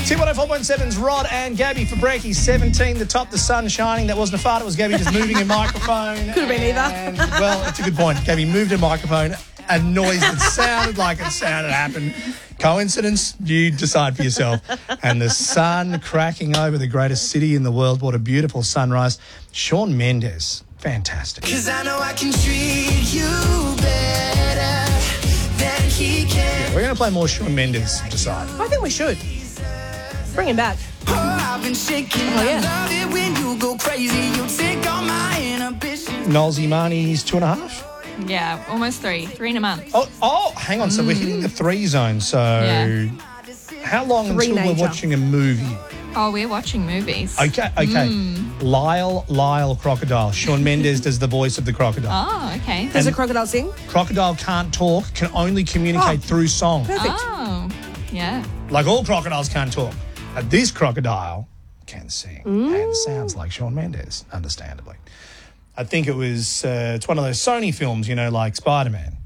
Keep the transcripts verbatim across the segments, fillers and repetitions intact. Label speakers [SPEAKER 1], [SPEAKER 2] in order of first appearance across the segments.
[SPEAKER 1] T one oh four point seven's Rod and Gabby for Breaky. seventeen, the top, the sun shining. That wasn't a fart, it was Gabby just moving her microphone.
[SPEAKER 2] Could have been
[SPEAKER 1] And,
[SPEAKER 2] either.
[SPEAKER 1] well, it's a good point. Gabby moved her microphone. A noise that sounded like it sounded happened. Coincidence? You decide for yourself. And the sun cracking over the greatest city in the world. What a beautiful sunrise. Shawn Mendes. Fantastic.
[SPEAKER 3] Cause I know I can treat you better than he can.
[SPEAKER 1] We're going to play more Shawn Mendes, decide.
[SPEAKER 2] I think we should. Bring him back.
[SPEAKER 3] Oh, I've been shaking.
[SPEAKER 2] Oh, yeah.
[SPEAKER 3] I love it when you go crazy. You take all my inhibitions.
[SPEAKER 1] Noel Zimani's two and a half.
[SPEAKER 4] Yeah, almost three. Three in a month.
[SPEAKER 1] Oh, oh, hang on. So we're hitting the three zone. So
[SPEAKER 4] Yeah.
[SPEAKER 1] how long until
[SPEAKER 2] Three-nager.
[SPEAKER 1] we're watching a movie?
[SPEAKER 4] Oh, we're watching movies.
[SPEAKER 1] Okay, okay. Lyle, Lyle, Crocodile. Shawn Mendes does the voice of the crocodile.
[SPEAKER 4] Oh, okay.
[SPEAKER 2] Does a crocodile sing?
[SPEAKER 1] Crocodile can't talk, can only communicate
[SPEAKER 2] Oh.
[SPEAKER 1] through song.
[SPEAKER 2] Perfect.
[SPEAKER 4] Oh, yeah.
[SPEAKER 1] Like all crocodiles can't talk. But this crocodile can sing and sounds like Shawn Mendes, understandably. I think it was, uh, it's one of those Sony films, you know, like Spider-Man.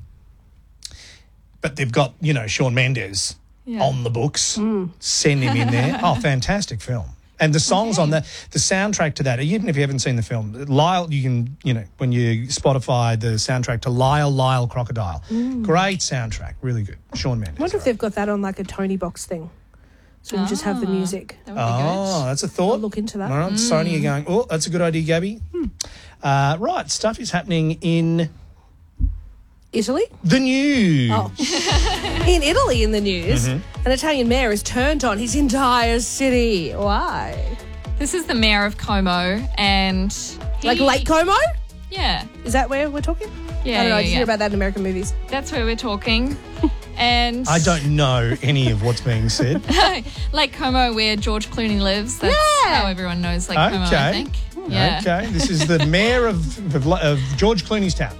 [SPEAKER 1] But they've got, you know, Shawn Mendes
[SPEAKER 4] Yeah.
[SPEAKER 1] on the books. Send him in there. Oh, fantastic film. And the songs on the the soundtrack to that, even if you haven't seen the film, Lyle, you can, you know, when you Spotify the soundtrack to Lyle, Lyle, Crocodile. Great soundtrack, really good. Shawn Mendes.
[SPEAKER 2] I wonder if they've got that on like a Tony box thing. So we can just have the music.
[SPEAKER 4] That would be
[SPEAKER 1] Oh, that's a thought.
[SPEAKER 2] I'll look into that.
[SPEAKER 1] All right, Sony are going, oh, that's a good idea, Gabby. Uh, right, stuff is happening in
[SPEAKER 2] Italy?
[SPEAKER 1] the news.
[SPEAKER 2] Oh. In Italy, in the news,
[SPEAKER 1] Mm-hmm.
[SPEAKER 2] an Italian mayor has turned on his entire city. Why?
[SPEAKER 4] good. This is the mayor of Como, and he,
[SPEAKER 2] Like Lake Como?
[SPEAKER 4] Yeah,
[SPEAKER 2] Is that where we're talking?
[SPEAKER 4] yeah,
[SPEAKER 2] I don't know.
[SPEAKER 4] yeah,
[SPEAKER 2] I just
[SPEAKER 4] yeah.
[SPEAKER 2] hear about that in American movies.
[SPEAKER 4] That's where we're talking. And
[SPEAKER 1] I don't know any of what's being said.
[SPEAKER 4] Lake Como, where George Clooney lives. That's
[SPEAKER 2] Yeah.
[SPEAKER 4] how everyone knows Lake Como, I
[SPEAKER 1] Okay.
[SPEAKER 4] think. Yeah.
[SPEAKER 1] Okay, this is the mayor of, of, of George Clooney's town.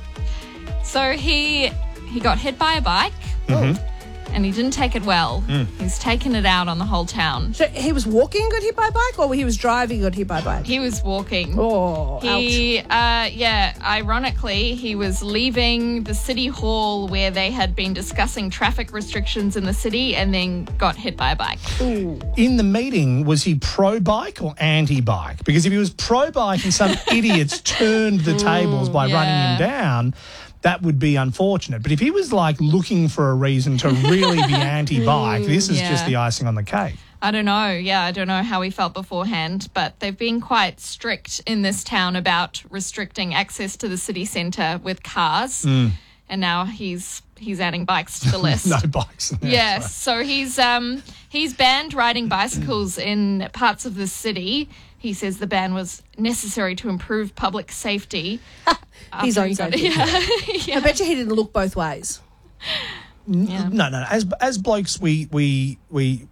[SPEAKER 4] So he he got hit by a bike,
[SPEAKER 1] Mm-hmm.
[SPEAKER 4] and he didn't take it well.
[SPEAKER 1] Mm.
[SPEAKER 4] He's taken it out on the whole town.
[SPEAKER 2] So he was walking and got hit by a bike, or he was driving and got hit by a bike?
[SPEAKER 4] He was walking.
[SPEAKER 2] Oh, ouch.
[SPEAKER 4] He, uh, yeah, ironically, he was leaving the city hall where they had been discussing traffic restrictions in the city and then got hit by a bike.
[SPEAKER 1] In the meeting, was he pro-bike or anti-bike? Because if he was pro-bike and some idiots turned the tables by
[SPEAKER 4] yeah.
[SPEAKER 1] running him down, that would be unfortunate. But if he was like looking for a reason to really be anti-bike, this is
[SPEAKER 4] Yeah.
[SPEAKER 1] just the icing on the cake.
[SPEAKER 4] I don't know. Yeah, I don't know how he felt beforehand, but they've been quite strict in this town about restricting access to the city centre with cars.
[SPEAKER 1] Mm.
[SPEAKER 4] And now he's he's adding bikes to the list.
[SPEAKER 1] No bikes. in there,
[SPEAKER 4] Yes, so he's um he's banned riding bicycles in parts of the city. He says the ban was necessary to improve public safety.
[SPEAKER 2] His
[SPEAKER 4] after
[SPEAKER 2] own
[SPEAKER 4] he got-
[SPEAKER 2] safety.
[SPEAKER 4] Yeah.
[SPEAKER 2] I bet you he didn't look both ways.
[SPEAKER 4] Yeah.
[SPEAKER 1] No, no, no. As as blokes, we we we